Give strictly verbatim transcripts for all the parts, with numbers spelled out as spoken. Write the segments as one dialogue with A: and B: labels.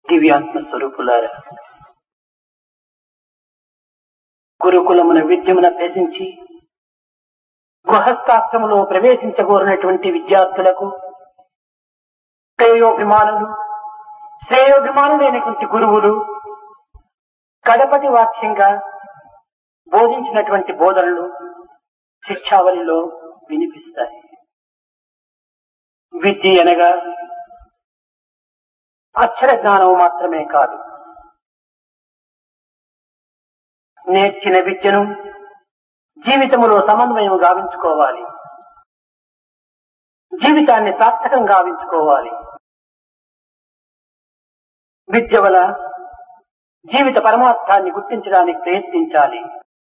A: దివ్యాత్మ స్వరూపులారా, గురుకులమున విద్యమున అభ్యసించి గృహస్థాశ్రములో ప్రవేశించగోరినటువంటి విద్యార్థులకు శ్రేయోభిమానులు శ్రేయోభిమానులైనటువంటి గురువులు కడపటి వాక్యంగా బోధించినటువంటి బోధనలు శిక్షావళిలో వినిపిస్తాయి. విద్య అనగా అక్షర జ్ఞానం మాత్రమే కాదు, నేర్చిన విద్యను జీవితములో సమన్వయం గావించుకోవాలి, జీవితాన్ని సార్థకం గావించుకోవాలి. విద్య వల్ల జీవిత పరమార్థాన్ని గుర్తించడానికి ప్రయత్నించాలి.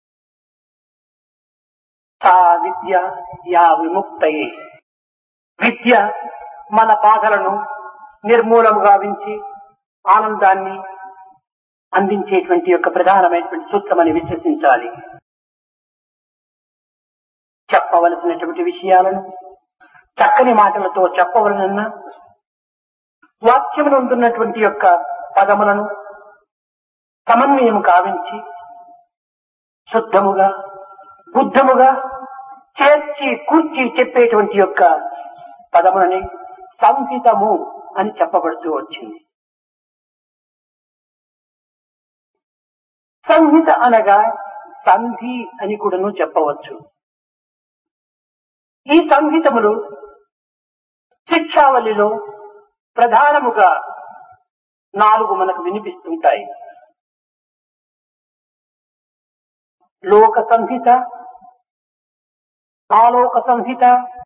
A: సా విద్య యా విముక్తయే, విద్య మన బాధలను నిర్మూలము గావించి ఆనందాన్ని అందించేటువంటి యొక్క ప్రధానమైనటువంటి సూత్రమని విశ్వసించాలి. చెప్పవలసినటువంటి విషయాలను చక్కని మాటలతో చెప్పవలనన్నా, వాక్యమునందున్నటువంటి యొక్క పదములను సమన్వయం కావించి శుద్ధముగా బుద్ధముగా చేర్చి కూర్చి చెప్పేటువంటి యొక్క పదములని సంహితము అని చెప్పబడుతూ వచ్చింది. సంహిత అనగా సంధి అని కూడాను చెప్పవచ్చు. ఈ సంహితములు శిక్షావళిలో ప్రధానముగా నాలుగు మనకు వినిపిస్తుంటాయి. లోక సంహిత, ఆలోక సంహిత,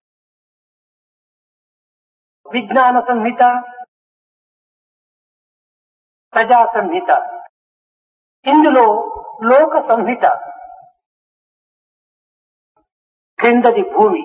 A: విజ్ఞాన సంహిత, ప్రజా సంహిత. ఇందులో లోక సంహిత క్రిందది భూమి,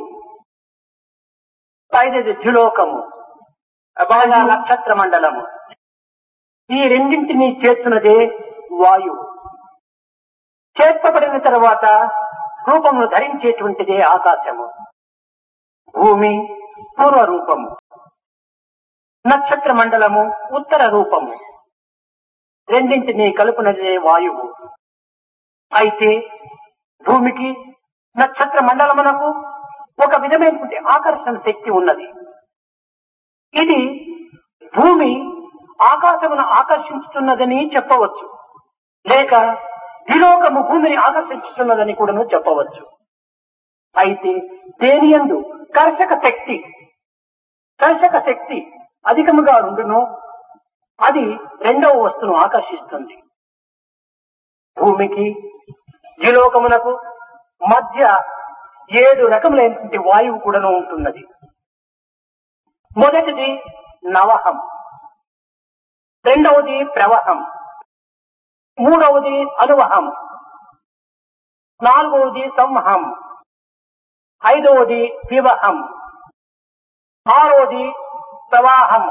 A: పైదది ద్యులోకము, బాగా నక్షత్ర మండలము. ఈ రెండింటినీ చేర్చున్నదే వాయువు. చేర్చబడిన తర్వాత రూపమును ధరించేటువంటిదే ఆకాశము. భూమి పూర్వ రూపము, నక్షత్ర మండలము ఉత్తర రూపము. రెండింటినీ కలుపునదే వాయువు. అయితే భూమికి నక్షత్ర మండలమునకు ఒక విధమైనటువంటి ఆకర్షణ శక్తి ఉన్నది. ఇది భూమి ఆకాశమును ఆకర్షించుతున్నదని చెప్పవచ్చు, లేక ద్విలోకము భూమిని ఆకర్షించుతున్నదని కూడాను చెప్పవచ్చు. అయితే దేనియందు కర్షక శక్తి కర్షక శక్తి అధికముగా ఉండునో అది రెండవ వస్తువును ఆకర్షిస్తుంది. భూమికి ద్విలోకమునకు మధ్య ఏడు రకములైనటువంటి వాయువు కూడాను ఉంటున్నది. మొదటిది నవహం, రెండవది ప్రవహం, మూడవది అనువహం, నాలుగవది సంవహం, ఐదవది వివహం, ఆరవది ప్రవాహం,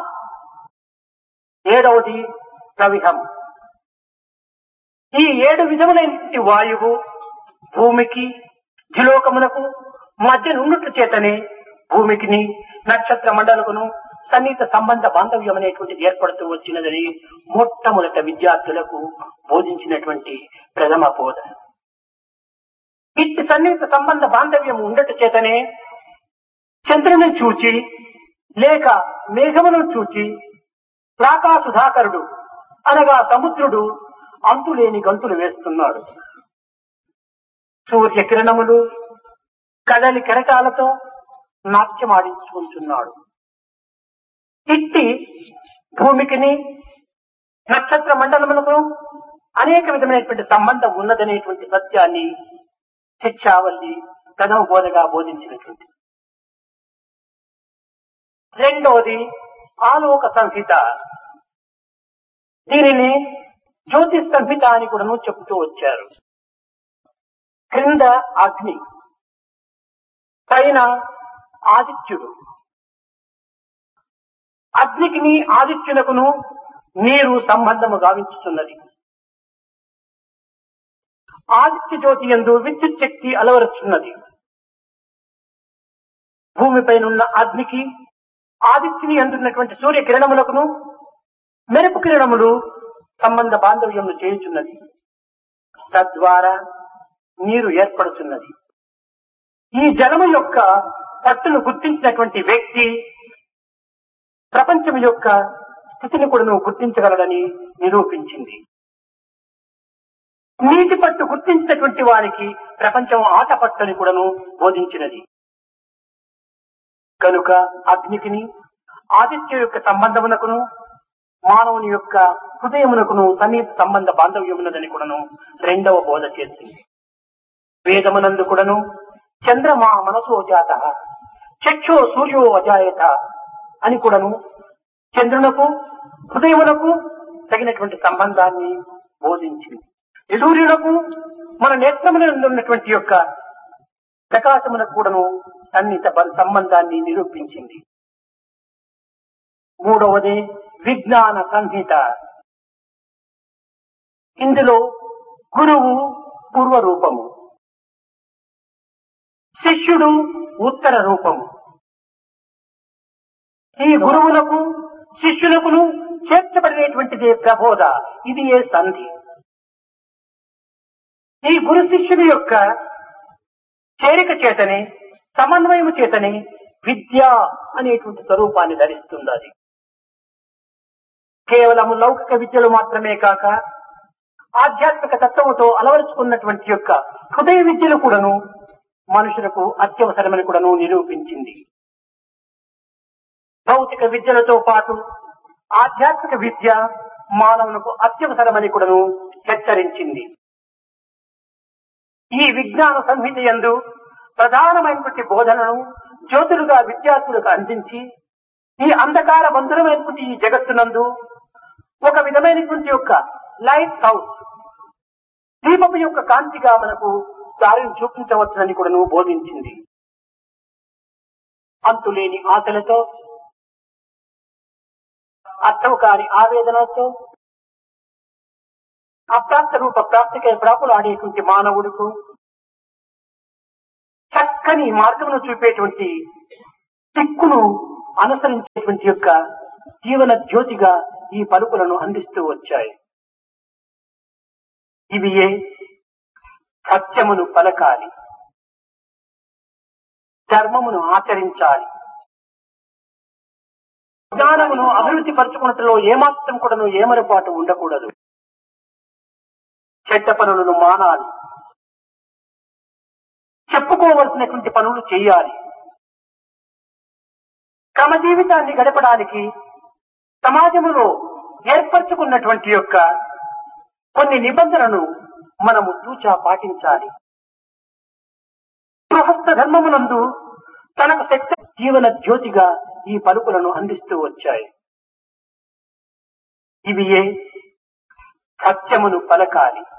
A: ఏడవది ప్రవిహం. ఈ ఏడు విధములైనటువంటి వాయువు భూమికి ద్విలోకమునకు మధ్య నుండుట చేతనే భూమికిని నక్షత్ర మండలకును సన్నిహిత సంబంధ బాంధవ్యం అనేటువంటిది ఏర్పడుతూ వచ్చినదని మొట్టమొదట విద్యార్థులకు బోధించినటువంటి ప్రథమ బోధ. ఇట్టి సన్నిహిత సంబంధ బాంధవ్యం ఉండట చేతనే చంద్రుని చూచి లేక మేఘమును చూచి రాకా సుధాకరుడు అనగా సముద్రుడు అంతులేని గంతులు వేస్తున్నాడు. సూర్య కిరణములు కదలి కెరటాలతో నాట్యమాడించుకుంటున్నాడు. ఇట్టి భూమికిని నక్షత్ర మండలములకు అనేక విధమైనటువంటి సంబంధం ఉన్నదనేటువంటి సత్యాన్ని శిక్షావళి ప్రథమ బోధగా బోధించినటువంటి. రెండోది ఆలోక సంహిత. దీనిని జ్యోతిష్ సంహిత అని కూడా చెబుతూ వచ్చారు. క్రింద అగ్ని, పైన ఆదిత్యుడు. అగ్నికిని ఆదిత్యునకును నీరు సంబంధము గావించుతున్నది. ఆదిత్య జ్యోతి యందు విద్యుత్ శక్తి అలవరుచున్నది. భూమిపైనున్న అగ్నికి ఆదిత్యుని అందున్నటువంటి సూర్య కిరణములకును మెరుపు కిరణములు సంబంధ బాంధవ్యములు చేయుచున్నది. తద్వారా నీరు ఏర్పడుతున్నది. ఈ జలము యొక్క పట్టును గుర్తించినటువంటి వ్యక్తి ప్రపంచం యొక్క స్థితిని కూడా గుర్తించగలడని నిరూపించింది. నీటి పట్టు గుర్తించినటువంటి వారికి ప్రపంచం ఆట పట్టుని కూడాను బోధించినది. కనుక అగ్నికిని ఆదిత్య యొక్క సంబంధమునకును మానవుని యొక్క హృదయమునకును సన్నిహిత సంబంధ బాంధవ్యమున్నదని కూడాను రెండవ బోధ చేసింది. వేదమునందు కూడాను చంద్రమా మనసో జాత చక్షో సూర్యో అజాయత అని కూడాను చంద్రునకు హృదయమునకు తగినటువంటి సంబంధాన్ని బోధించింది. సూర్యునకు మన నేత్రమునందు ఉన్నటువంటి యొక్క ప్రకాశమునకు కూడాను సన్నిహిత సంబంధాన్ని నిరూపించింది. మూడవది విజ్ఞాన సంహిత. ఇందులో గురువు పూర్వ రూపము, శిష్యుడు ఉత్తర రూపము. ఈ గురువులకు శిష్యులకును చేర్చబడినటువంటిదే ప్రబోధ. ఇది ఏ సంధి. ఈ గురు శిష్యుడి యొక్క చేరిక చేతనే సమన్వయము చేతనే విద్య అనేటువంటి స్వరూపాన్ని ధరిస్తుంది. అది కేవలము లౌకిక విద్యలు మాత్రమే కాక ఆధ్యాత్మిక తత్వముతో అలవరుచుకున్నటువంటి యొక్క హృదయ విద్యలు కూడాను మనుషులకు అత్యవసరమని కూడాను నిరూపించింది. భౌతిక విద్యలతో పాటు ఆధ్యాత్మిక విద్య మానవులకు అత్యవసరమని కూడాను హెచ్చరించింది. ఈ విజ్ఞాన సంహిత యందు ప్రధానమైనటువంటి బోధనను జ్యోతులుగా విద్యార్థులకు అందించి ఈ అంధకార బంధురమైనటువంటి ఈ జగత్తునందు ఒక విధమైనటువంటి యొక్క లైట్ హౌస్ దీపపు యొక్క కాంతిగా మనకు దారిని చూపించవచ్చునని కూడా నువ్వు బోధించింది. అంతులేని ఆశలతో అర్థం కాని ఆవేదనతో అప్రాప్త రూప ప్రాప్తికై ప్రాకులాడేటువంటి మానవుడుకు చక్కని మార్గమును చూపేటువంటి దిక్కును అనుసరించేటువంటి యొక్క జీవన జ్యోతిగా ఈ పలుకులను అందిస్తూ వచ్చాయి. ఇవి ఏ సత్యమును పలకాలి, ధర్మమును ఆచరించాలి, జ్ఞానమును అభివృద్ధి పరచుకున్నట్లో ఏమాత్రం కూడాను ఏమరపాటు ఉండకూడదు, చెడ్డ పనులను మానాలి, చెప్పుకోవలసినటువంటి పనులు చేయాలి. క్రమ జీవితాన్ని గడపడానికి సమాజములో ఏర్పరచుకున్నటువంటి యొక్క కొన్ని నిబంధనలను మనము తూచా పాటించాలి. గృహస్థ ధర్మమునందు తనకు శక్తి జీవన జ్యోతిగా ఈ పలుకులను అందిస్తూ వచ్చాయి. ఇవి ఏ సత్యమును పలకాలి,